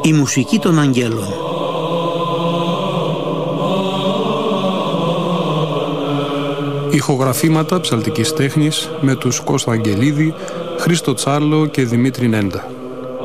Η μουσική των αγγέλων. Ηχογραφήματα ψαλτικής τέχνης με τους Κώστα Αγγελίδη, Χρήστο Τσάρλο και Δημήτρη Νέντα.